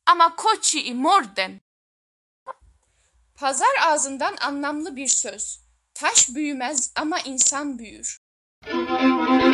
ama koci i morden. Pazar ağzından anlamlı bir söz. Taş büyümez ama insan büyür.